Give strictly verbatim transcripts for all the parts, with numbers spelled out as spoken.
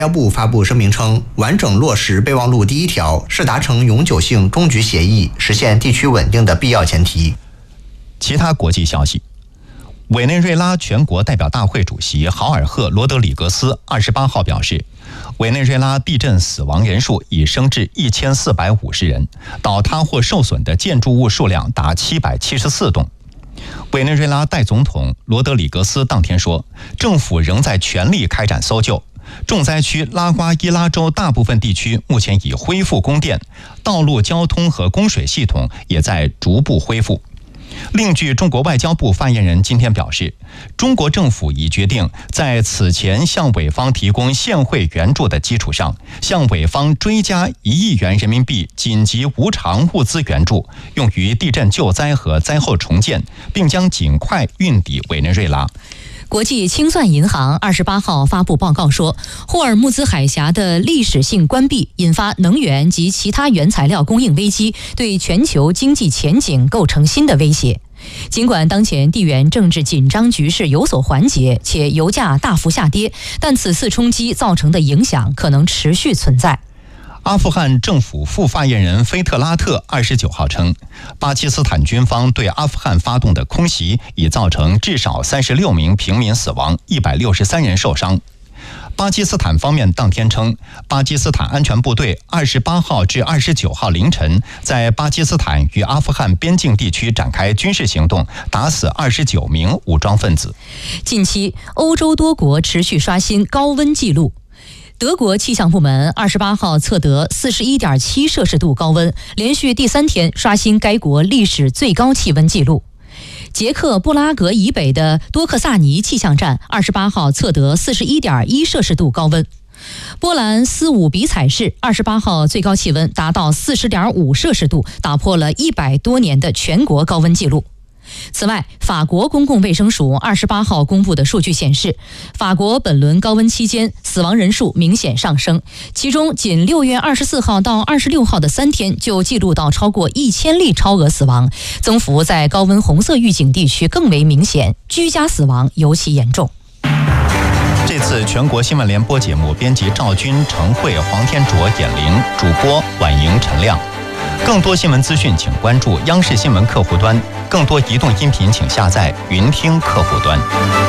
外交部发布声明称，完整落实备忘录第一条是达成永久性终局协议、实现地区稳定的必要前提。 其他国际消息，委内瑞拉全国代表大会主席豪尔赫·罗德里格斯二十八号表示，委内瑞拉地震死亡人数已升至一千四百五十人，倒塌或受损的建筑物数量达七百七十四栋。委内瑞拉代总统罗德里格斯当天说，政府仍在全力开展搜救。重灾区拉瓜伊拉州大部分地区目前已恢复供电，道路交通和供水系统也在逐步恢复。另据中国外交部发言人今天表示，中国政府已决定在此前向委方提供现汇援助的基础上，向委方追加一亿元人民币紧急无偿物资援助，用于地震救灾和灾后重建，并将尽快运抵委内瑞拉。 国际清算银行二十八号发布报告说，霍尔木兹海峡的历史性关闭引发能源及其他原材料供应危机，对全球经济前景构成新的威胁。尽管当前地缘政治紧张局势有所缓解，且油价大幅下跌，但此次冲击造成的影响可能持续存在。 阿富汗政府副发言人菲特拉特二十九号称，巴基斯坦军方对阿富汗发动的空袭已造成至少三十六名平民死亡，一百六十三人受伤。巴基斯坦方面当天称，巴基斯坦安全部队二十八号至二十九号凌晨在巴基斯坦与阿富汗边境地区展开军事行动，打死二十九名武装分子。 近期，欧洲多国持续刷新高温纪录。德国气象部门二十八号测得 四十一点七 摄氏度高温，连续第三天刷新该国历史最高气温纪录。捷克布拉格以北的多克萨尼气象站二十八号测得 四十一点一 摄氏度高温。波兰斯伍比采市二十八号最高气温达到 四十点五 摄氏度，打破了一百多年的全国高温纪录。此外，法国公共卫生署二十八号公布的数据显示，法国本轮高温期间死亡人数明显上升，其中仅六月二十四号到二十六号的三天就记录到超过一千例超额死亡，增幅在高温红色预警地区更为明显，居家死亡尤其严重。 这次全国新闻联播节目，编辑赵军、程慧、黄天卓、闫玲，主播婉莹、陈亮。更多新闻资讯请关注央视新闻客户端，更多移动音频请下载云听客户端。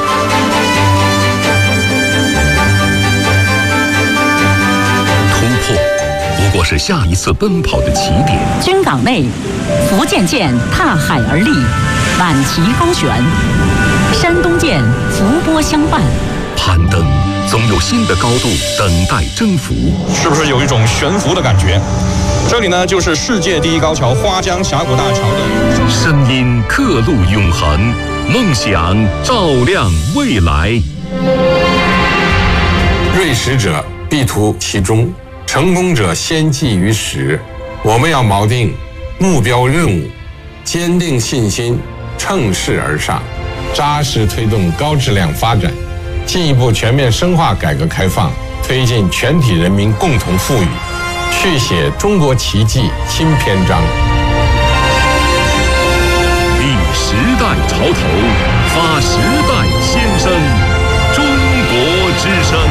突破不过是下一次奔跑的起点。 军港内，福建舰踏海而立，满旗高悬；山东舰伏波相伴。 攀登总有新的高度等待征服， 是不是有一种悬浮的感觉？这里呢，就是世界第一高桥花江峡谷大桥的声音，刻录永恒，梦想照亮未来。 锐识者必图其中，成功者先记于始。我们要锚定目标任务，坚定信心，乘势而上，扎实推动高质量发展，进一步全面深化改革开放，推进全体人民共同富裕，续写中国奇迹新篇章。 立时代潮头，发时代先声，中国之声。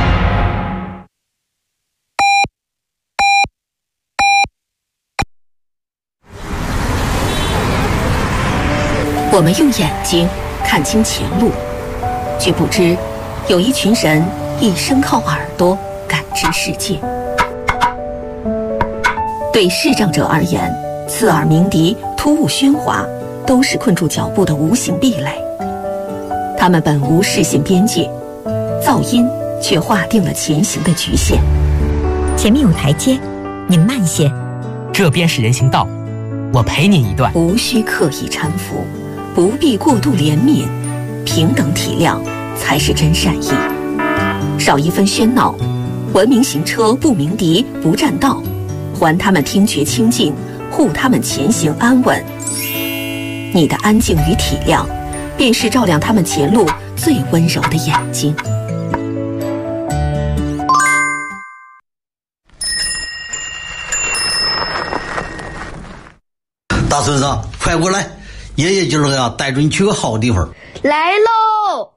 我们用眼睛看清前路，却不知有一群人一生靠耳朵感知世界。对视障者而言，刺耳鸣笛、突兀喧哗都是困住脚步的无形壁垒。它们本无视线边界，噪音却划定了前行的局限。 前面有台阶，您慢些。 这边是人行道，我陪您一段。 无需刻意搀扶，不必过度怜悯，平等体谅才是真善意。少一分喧闹，文明行车不鸣笛不占道，还他们听觉清净，护他们前行安稳。你的安静与体谅，便是照亮他们前路最温柔的眼睛。 大孙子，快过来，爷爷今儿个呀带着你去个好地方。 来喽！